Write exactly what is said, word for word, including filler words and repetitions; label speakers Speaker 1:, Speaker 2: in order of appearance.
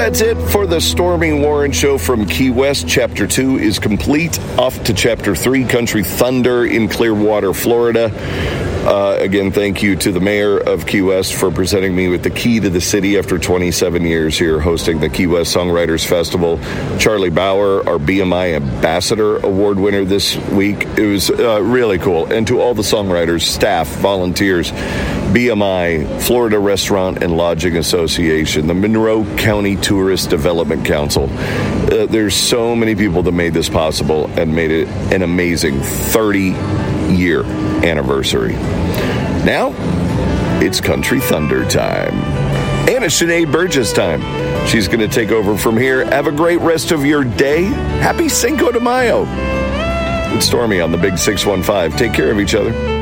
Speaker 1: that's it for the Stormy Warren Show from Key West. Chapter two is complete. Off to Chapter three, Country Thunder in Clearwater, Florida. Uh, again, thank you to the mayor of Key West for presenting me with the key to the city after twenty-seven years here hosting the Key West Songwriters Festival. Charlie Bauer, our B M I Ambassador Award winner this week. It was uh, really cool. And to all the songwriters, staff, volunteers, B M I, Florida Restaurant and Lodging Association, the Monroe County Tourist Development Council. Uh, there's so many people that made this possible and made it an amazing thirty-year anniversary. Now, it's Country Thunder time. And it's Sinead Burgess time. She's going to take over from here. Have a great rest of your day. Happy Cinco de Mayo. It's Stormy on the Big six one five. Take care of each other.